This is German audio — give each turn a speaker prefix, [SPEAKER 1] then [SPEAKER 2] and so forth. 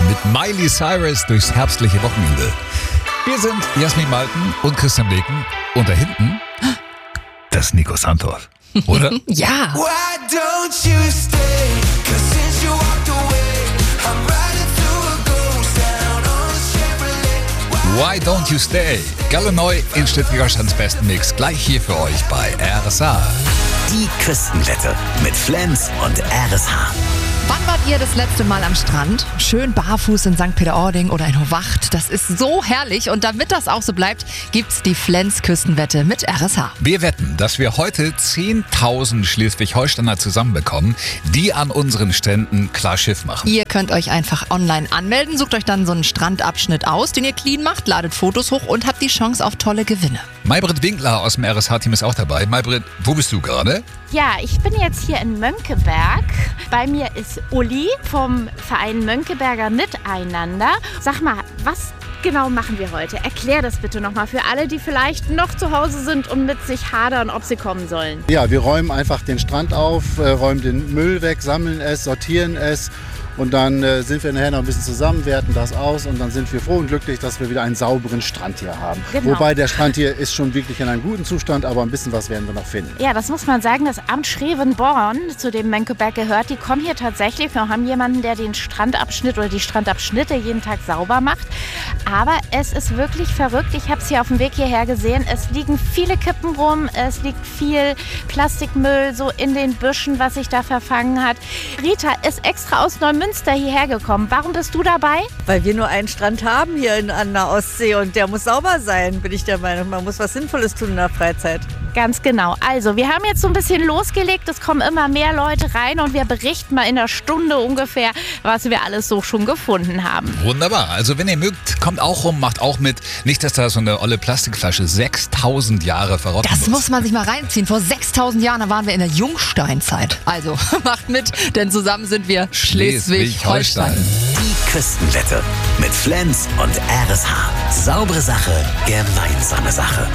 [SPEAKER 1] mit Miley Cyrus durchs herbstliche Wochenende. Wir sind Jasmin Malten und Christian Beken und da hinten, das ist Nico Santos, oder?
[SPEAKER 2] Ja.
[SPEAKER 3] Why don't you stay? 'Cause since you walked away, I'm riding through a ghost town on a Chevrolet.
[SPEAKER 1] Why Don't You Stay? Galle neu in Schleswig-Holsteins besten Mix. Gleich hier für euch bei RSA.
[SPEAKER 4] Die Küstenwette mit Flens und RSH.
[SPEAKER 2] Wann wart ihr das letzte Mal am Strand? Schön barfuß in St. Peter-Ording oder in Hovacht. Das ist so herrlich. Und damit das auch so bleibt, gibt's die Flens-Küstenwette mit RSH.
[SPEAKER 1] Wir wetten, dass wir heute 10.000 Schleswig-Holsteiner zusammenbekommen, die an unseren Ständen klar Schiff machen.
[SPEAKER 2] Ihr könnt euch einfach online anmelden, sucht euch dann so einen Strandabschnitt aus, den ihr clean macht, ladet Fotos hoch und habt die Chance auf tolle Gewinne.
[SPEAKER 1] Maybrit Winkler aus dem RSH-Team ist auch dabei. Maybrit, wo bist du gerade?
[SPEAKER 5] Ja, ich bin jetzt hier in Mönckeberg. Bei mir ist Uli vom Verein Mönckeberger Miteinander. Sag mal, was genau machen wir heute? Erklär das bitte nochmal für alle, die vielleicht noch zu Hause sind und mit sich hadern, ob sie kommen sollen.
[SPEAKER 6] Ja, wir räumen einfach den Strand auf, räumen den Müll weg, sammeln es, sortieren es. Und dann sind wir nachher noch ein bisschen zusammen, werten das aus und dann sind wir froh und glücklich, dass wir wieder einen sauberen Strand hier haben.
[SPEAKER 5] Genau.
[SPEAKER 6] Wobei der Strand hier ist schon wirklich in einem guten Zustand, aber ein bisschen was werden wir noch finden.
[SPEAKER 5] Ja, das muss man sagen, das Amt Schrevenborn, zu dem Mönckeberg gehört, die kommen hier tatsächlich. Wir haben jemanden, der den Strandabschnitt oder die Strandabschnitte jeden Tag sauber macht. Aber es ist wirklich verrückt. Ich habe es hier auf dem Weg hierher gesehen. Es liegen viele Kippen rum, es liegt viel Plastikmüll so in den Büschen, was sich da verfangen hat. Rita ist extra aus Neumünster hierher gekommen. Warum bist du dabei?
[SPEAKER 7] Weil wir nur einen Strand haben hier an der Ostsee und der muss sauber sein, bin ich der Meinung. Man muss was Sinnvolles tun in der Freizeit.
[SPEAKER 5] Ganz genau. Also, wir haben jetzt so ein bisschen losgelegt. Es kommen immer mehr Leute rein und wir berichten mal in einer Stunde ungefähr, was wir alles so schon gefunden haben.
[SPEAKER 1] Wunderbar. Also wenn ihr mögt, kommt auch rum, macht auch mit. Nicht, dass da so eine olle Plastikflasche 6.000 Jahre verrotten
[SPEAKER 2] Das muss man sich mal reinziehen. Vor 6.000 Jahren, da waren wir in der Jungsteinzeit. Also macht mit, denn zusammen sind wir Schleswig-Holstein.
[SPEAKER 4] Die Küstenwette mit Flens und RSH. Saubere Sache, gemeinsame Sache.